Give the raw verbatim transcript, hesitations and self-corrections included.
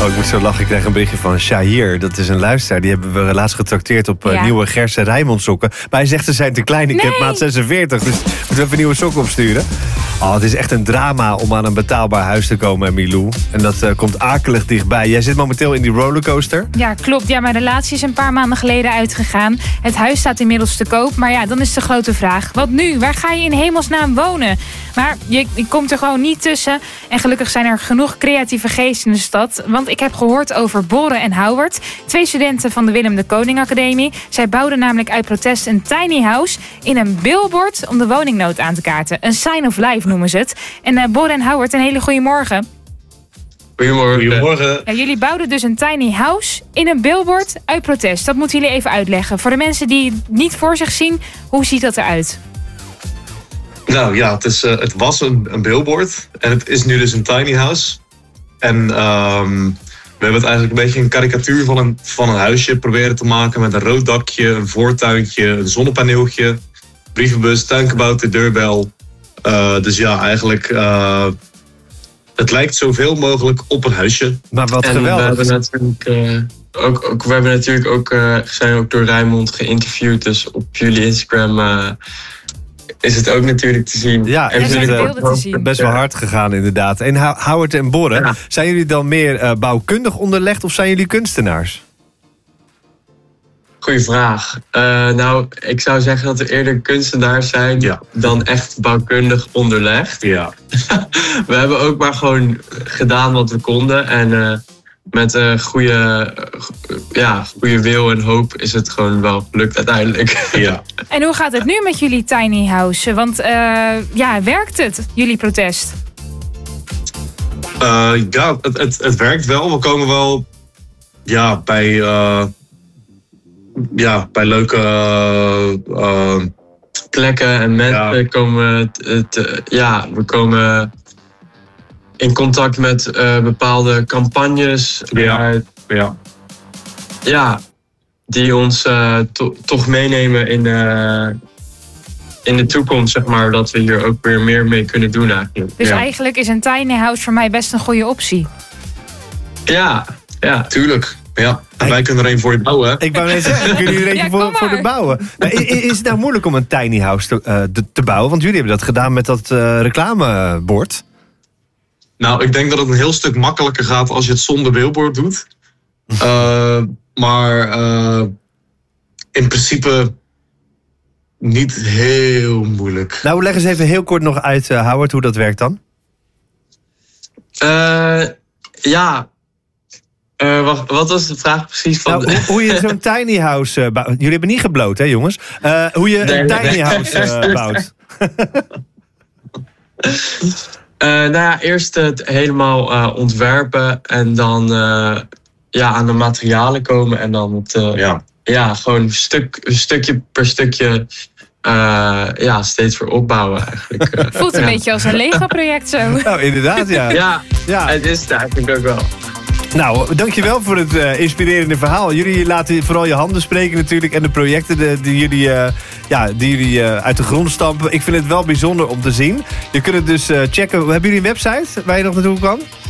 Oh, ik moet zo lachen. Ik krijg een berichtje van Shahir. Dat is een luisteraar. Die hebben we laatst getrakteerd op uh, Ja. nieuwe Gerse Rijmond sokken. Maar hij zegt ze zijn te klein. Ik Nee. heb maat zesenveertig. Dus moeten we even nieuwe sokken opsturen. Oh, het is echt een drama om aan een betaalbaar huis te komen, Milou. En dat uh, komt akelig dichtbij. Jij zit momenteel in die rollercoaster. Ja, klopt. Ja, mijn relatie is een paar maanden geleden uitgegaan. Het huis staat inmiddels te koop. Maar ja, dan is de grote vraag. Wat nu? Waar ga je in hemelsnaam wonen? Maar je, je komt er gewoon niet tussen. En gelukkig zijn er genoeg creatieve geesten in de stad. Want ik heb gehoord over Borre en Howard. Twee studenten van de Willem de Koning Academie. Zij bouwden namelijk uit protest een tiny house in een billboard om de woningnood aan te kaarten. Een sign of life noemen ze het. En uh, Borre en Howard, een hele goede morgen. Goedemorgen. Goedemorgen. Ja, jullie bouwden dus een tiny house in een billboard uit protest. Dat moeten jullie even uitleggen. Voor de mensen die het niet voor zich zien, hoe ziet dat eruit? Nou ja, het, is, uh, het was een, een billboard en het is nu dus een tiny house. En um, we hebben het eigenlijk een beetje een karikatuur van een, van een huisje proberen te maken met een rood dakje, een voortuintje, een zonnepaneeltje, brievenbus, tuinkabouter, deurbel. Uh, dus ja, eigenlijk, uh, het lijkt zoveel mogelijk op een huisje. Maar wat En geweldig. we hebben natuurlijk, uh, ook, ook, we hebben natuurlijk ook, uh, zijn ook door Rijnmond geïnterviewd. Dus op jullie Instagram uh, is het ook natuurlijk te zien. Ja, Er is zijn het, uh, beelden te zien. best wel hard gegaan inderdaad. En Ho- Howard en Borre, Ja. zijn jullie dan meer uh, bouwkundig onderlegd of zijn jullie kunstenaars? Goeie vraag. Uh, nou, ik zou zeggen dat we eerder kunstenaars zijn Ja. dan echt bouwkundig onderlegd. Ja. We hebben ook maar gewoon gedaan wat we konden. En uh, met een goede, uh, ja, goede wil en hoop is het gewoon wel gelukt uiteindelijk. Ja. En hoe gaat het nu met jullie tiny house? Want uh, ja, werkt het, jullie protest? Uh, ja, het, het, het werkt wel. We komen wel ja, bij, uh, ja, bij leuke uh, uh, Plekken en mensen Ja. komen... Te, te, ja, we komen in contact met uh, bepaalde campagnes. Ja. Uh, ja. ja, die ons uh, to, toch meenemen in de, in de toekomst, zeg maar. Dat we hier ook weer meer mee kunnen doen eigenlijk. Dus Ja. eigenlijk is een tiny house voor mij best een goede optie. Ja, ja. Tuurlijk. Ja. En wij kunnen er een voor je bouwen. Hè? Ik wou net zeggen, kunnen jullie er eentje Ja, voor, kom voor maar. de bouwen? Maar i- i- is het nou moeilijk om een tiny house te, uh, te, te bouwen? Want jullie hebben dat gedaan met dat uh, reclamebord. Nou, ik denk dat het een heel stuk makkelijker gaat als je het zonder billboard doet. Uh, maar uh, in principe niet heel moeilijk. Nou, leg eens even heel kort nog uit, uh, Howard, hoe dat werkt dan. Uh, ja. Uh, wacht, wat was de vraag precies van... Nou, hoe, hoe je zo'n tiny house uh, bouwt. Jullie hebben niet gebloot, hè jongens? Uh, hoe je Nee, een nee, tiny nee. house uh, bouwt. Uh, nou ja, eerst het helemaal uh, ontwerpen en dan uh, ja, aan de materialen komen en dan het, uh, Ja. ja, gewoon stuk, stukje per stukje uh, ja, steeds weer opbouwen eigenlijk. Uh, Voelt een ja. beetje als een Lego-project zo. Nou, inderdaad, ja. Ja, ja. het is het eigenlijk ook wel. Nou, dankjewel voor het uh, inspirerende verhaal. Jullie laten vooral je handen spreken natuurlijk. En de projecten de, die jullie, uh, ja, die jullie uh, uit de grond stampen. Ik vind het wel bijzonder om te zien. Je kunt het dus uh, checken. Hebben jullie een website waar je nog naartoe kan?